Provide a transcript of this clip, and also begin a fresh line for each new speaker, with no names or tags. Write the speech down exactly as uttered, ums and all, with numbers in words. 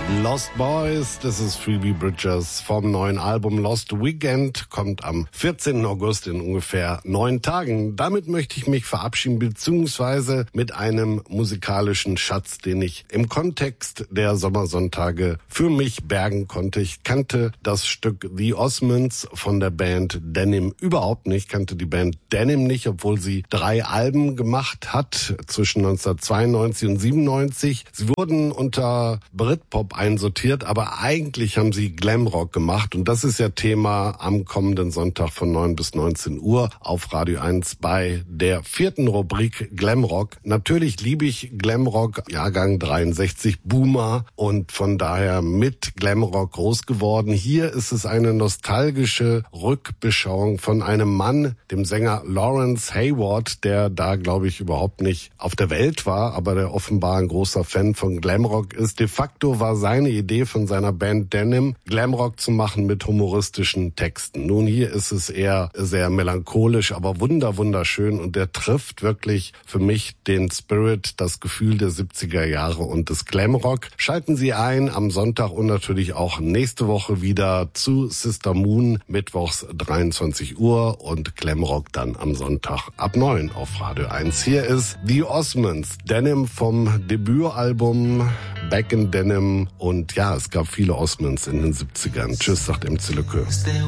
Lost Boys, das ist Phoebe Bridgers vom neuen Album Lost Weekend, kommt am vierzehnten August in ungefähr neun Tagen. Damit möchte ich mich verabschieden, beziehungsweise mit einem musikalischen Schatz, den ich im Kontext der Sommersonntage für mich bergen konnte. Ich kannte das Stück The Osmonds von der Band Denim überhaupt nicht, kannte die Band Denim nicht, obwohl sie drei Alben gemacht hat zwischen neunzehnhundertzweiundneunzig und siebenundneunzig. Sie wurden unter Britpop einsortiert, aber eigentlich haben sie Glamrock gemacht und das ist ja Thema am kommenden Sonntag von neun bis neunzehn Uhr auf Radio eins bei der vierten Rubrik Glamrock. Natürlich liebe ich Glamrock, Jahrgang dreiundsechzig, Boomer, und von daher mit Glamrock groß geworden. Hier ist es eine nostalgische Rückbeschauung von einem Mann, dem Sänger Lawrence Hayward, der da, glaube ich, überhaupt nicht auf der Welt war, aber der offenbar ein großer Fan von Glamrock ist. De facto war seine Idee von seiner Band Denim, Glamrock zu machen mit humoristischen Texten. Nun, hier ist es eher sehr melancholisch, aber wunder, wunderschön, und der trifft wirklich für mich den Spirit, das Gefühl der siebziger Jahre und des Glamrock. Schalten Sie ein am Sonntag und natürlich auch nächste Woche wieder zu Sister Moon, mittwochs dreiundzwanzig Uhr, und Glamrock dann am Sonntag ab neun auf Radio eins. Hier ist The Osmonds, Denim vom Debütalbum Back in Denim, und ja, es gab viele Osmonds in den siebzigern. Tschüss, sagt M C Lücke.